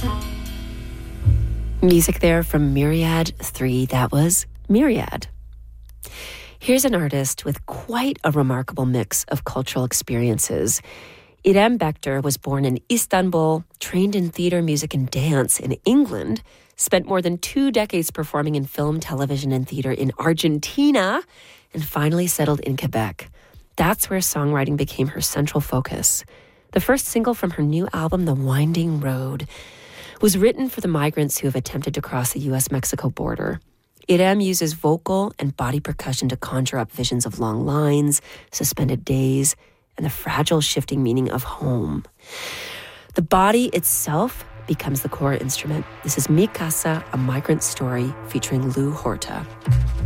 Music there from Myriad 3. That was Myriad. Here's an artist with quite a remarkable mix of cultural experiences. İrem Bekter was born in Istanbul, trained in theater, music, and dance in England, spent more than 2 decades performing in film, television, and theater in Argentina, and finally settled in Quebec. That's where songwriting became her central focus. The first single from her new album, The Winding Road, was written for the migrants who have attempted to cross the U.S.-Mexico border. İrem uses vocal and body percussion to conjure up visions of long lines, suspended days, and the fragile shifting meaning of home. The body itself becomes the core instrument. This is Mi Casa, a migrant story featuring Lou Horta.